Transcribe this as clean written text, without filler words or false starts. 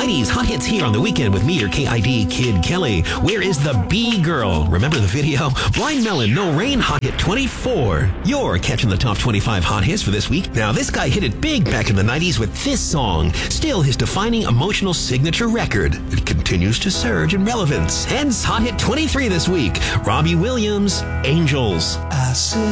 90s hot hits here on the weekend with me, your KID Kid Kelly. Where is the B-Girl? Remember the video? Blind Melon, No Rain, hot hit 24. You're catching the top 25 hot hits for this week. Now, this guy hit it big back in the 90s with this song. Still his defining emotional signature record. It continues to surge in relevance. Hence, hot hit 23 this week. Robbie Williams, Angels.